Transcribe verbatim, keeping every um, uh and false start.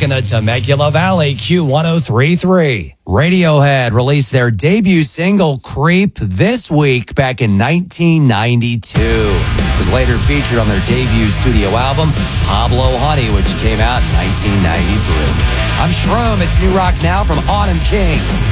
in the Temecula Valley, Q one oh three point three. Radiohead released their debut single, Creep, this week back in nineteen ninety-two. It was later featured on their debut studio album, Pablo Honey, which came out in nineteen ninety-three. I'm Shroom. It's New Rock Now from Autumn Kings.